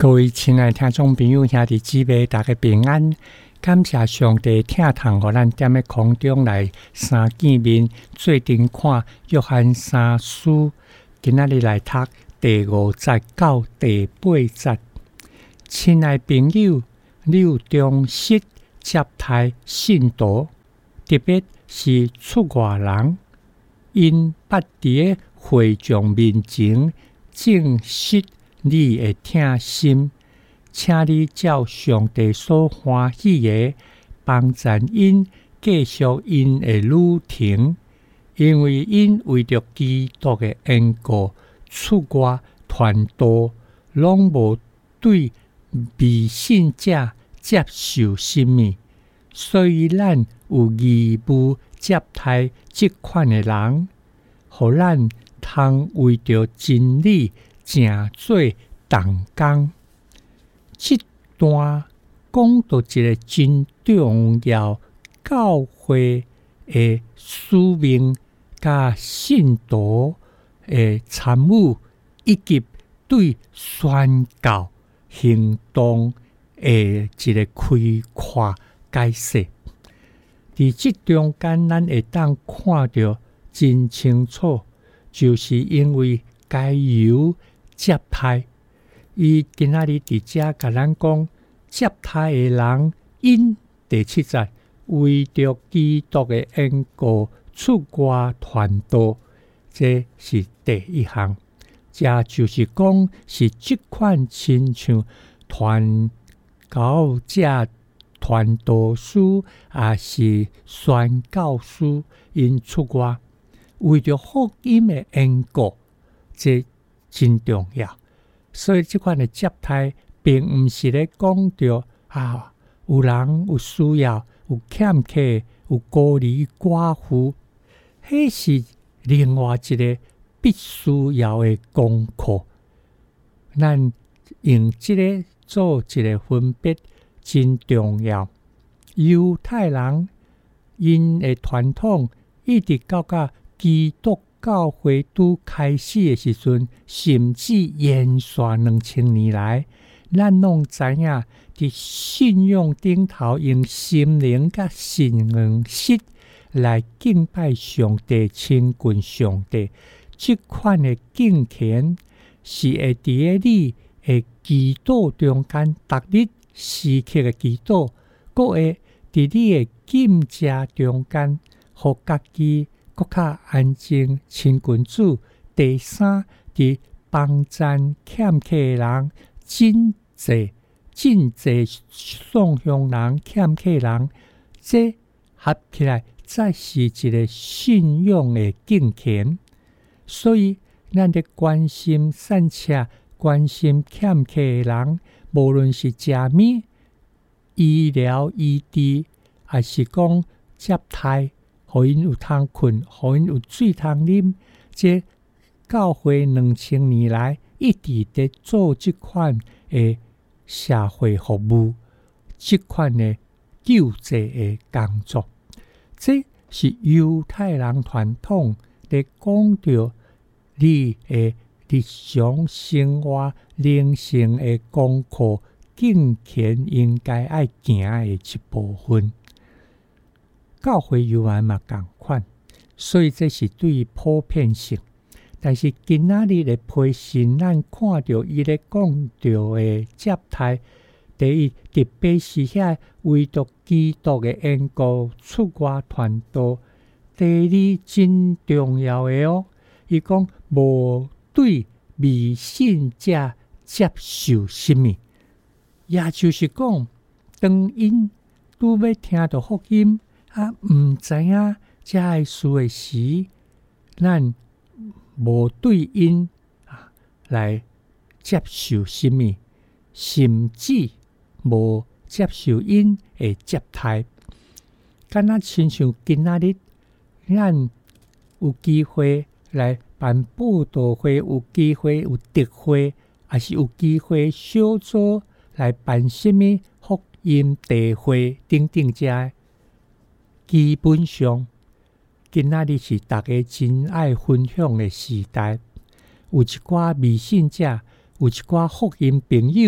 各位亲爱的听众朋友、兄弟姊妹，大家平安！感谢上帝疼痛，互咱踮咧空中来相见面，做阵看约翰三书。今仔日来读第5节到第8节。亲爱朋友，你有忠实接待信徒，特别是出外人，因捌伫会众面前证实你的疼心，请你照上帝所欢喜的，帮助因继续因的旅程，因为因为着基督的缘故，出外传道，拢无对未信者接受什么，所以咱有义务接待这款的人，互咱通为着真理正做同工。这段讲到一个真重要教会的使命，甲信徒的参与，以及对宣教行动的一个开阔解释。伫这中间，咱会当看到真清楚，就是因为该由接待，伊今仔日伫遮甲咱讲，接待的人因第7节为着基督的缘故出外传道，这是第一项。这就是讲是这款亲像传教者、传道师，也是宣教师，因出外为着福音的缘故，这真重要。所以这款的接待，并毋是咧讲着有人有需要、有欠客、有孤儿寡妇，迄是另外一个必须要的功课。咱用这个做一个分别，真重要。犹太人因的传统一直到基督教会拄开始的时阵，甚至延续2000年来，咱拢知影，伫信仰顶头用心灵甲信仰实来敬拜上帝、亲近上帝。这款的敬虔是会伫咧你的祈祷中间，逐日时刻的祈祷，阁会伫你的敬拜中间，互家己搁较安静亲近主。第三，伫帮赞欠客的人，真济送向人欠客人，这合起来才是一个信仰的敬虔。所以，咱得关心善车，关心欠客的人，无论是食物、医疗、医治，还是讲接待，互因有通困，互因有水通啉。这教会2000年来一直在做这款的社会服务，这款的救济的工作。这是犹太人传统咧讲到你的日常生活、灵性的功课、敬虔应该爱行的一部分。教会犹原嘛同款，所以这是对于普遍性。但是今仔日的批信，咱看到伊咧讲到的接待，第一，特别是遐为着基督的缘故出外传道；第二，真重要的哦，伊讲无对未信者接受什么，也就是讲，当因拄要听到福音，毋知影这个事的时，咱无对因来接受什么，甚至无接受因的接待。敢若亲像今仔日，咱有机会来办布道会，有机会有特会，还是有机会小组来办什么福音大会等等者。基本上，今仔日是大家真爱分享的时代。有一寡未信者，有一寡福音朋友，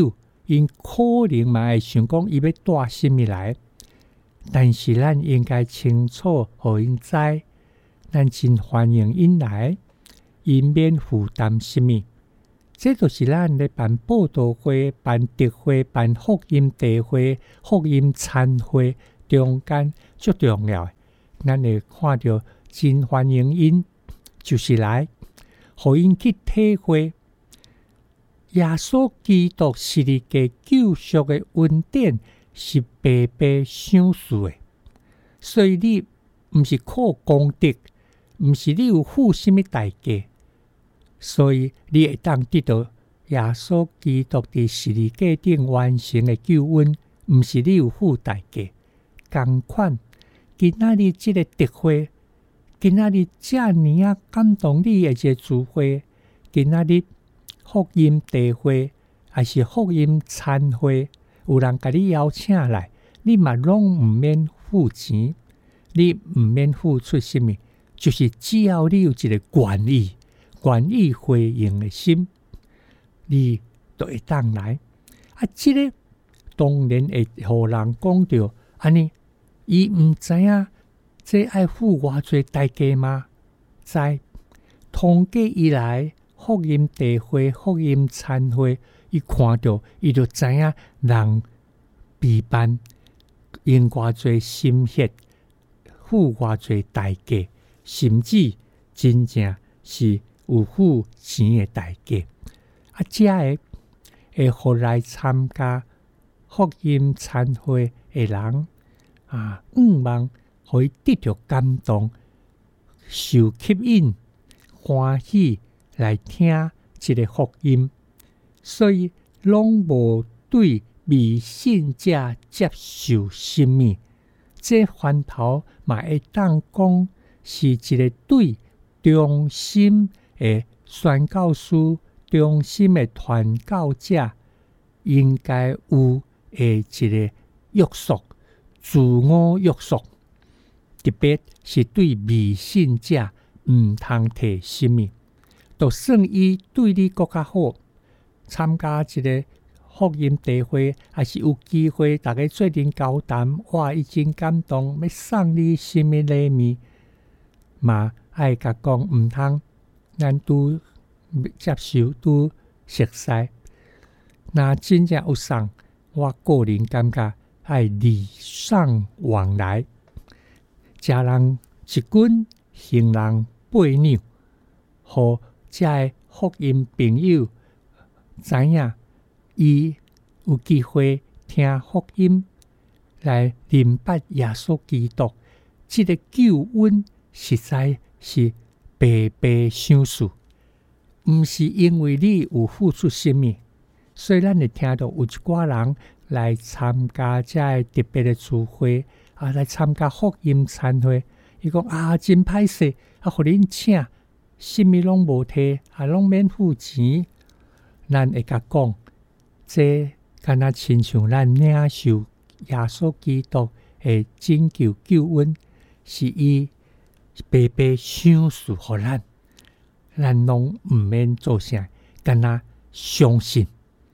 因可能嘛会想讲伊要带什么来，但是咱应该清楚互因知，咱真欢迎因来，因免负担什么。这就是咱咧办报道会、办特会、办福音大会、福音餐会中间最重要的，咱会看到真欢迎因，就是来，互因去体会耶稣基督是你嘅救赎嘅恩典是白白赏赐的，所以你毋是靠功德，毋是你有付什么代价。所以你会当得到耶稣基督伫十字架顶完成的救恩，毋是你有付代价。同款，今仔日即个特会，今仔日遮尔啊感动你的一个聚会，今仔日福音大会，还是福音餐会，有人甲你邀请来，你嘛拢毋免付钱，你毋免付出什么，就是只要你有一个愿意回应的心，你就会当来。这个当然会互人讲到安尼，伊毋知影这爱付偌济代价吗？知，通过伊来福音大会、福音餐会，伊看到伊就知影人陪伴，用偌济心血，付偌济代价，甚至真正是有付钱的代价。这会互来参加福音餐会的人望互伊得到感动，受吸引，欢喜来听这个福音，所以拢无对未信者接受什么。这番头嘛会当讲是一个对忠心的宣教师、忠心的传教者应该有的一个约束，自我约束，特别是对未信者毋通摕什么，就算伊对你更较好，参加一个福音大会，还是有机会大家做阵交谈，哇，伊真感动，要送你什么礼物，嘛爱甲讲毋通，咱拄接受拄熟悉，若真正有送，我个人感觉爱礼尚往来，食人一斤，行人8两，互这个福音朋友知影，伊有机会听福音，来明白耶稣基督这个救恩实在是白白赏赐，毋是因为你有付出什么。所以咱会听到有一寡人来参加这个特别的聚会，来参加福音餐会，伊讲真歹势，互恁请，什么拢无摕，拢免付钱。咱会甲讲，这敢若亲像咱领受耶稣基督的拯救救恩，是伊白白赏赐互咱，咱拢毋免做啥，敢若相信，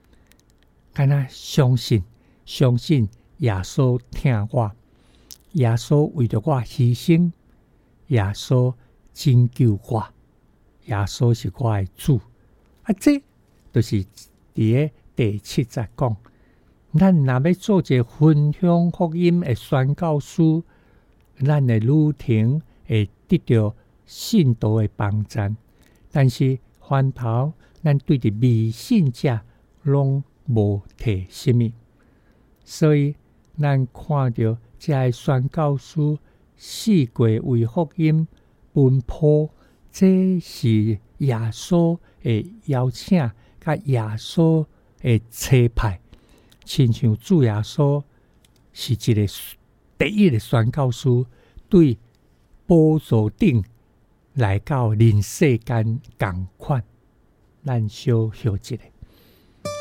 相信耶稣听我，耶稣为着我牺牲，耶稣拯救我，耶稣是我的主。这就是伫个第7节讲，咱若要做一个分享福音的宣教师，咱的旅程会得到信徒的帮助，但是翻头咱对着未信者拢无摕什么，所以咱看到这个宣教师四过为福音奔波，这是耶稣的邀请，甲耶稣的差派，亲像主耶稣是一个第一个宣教师，对宝座顶来到人世间同款。咱小休一下。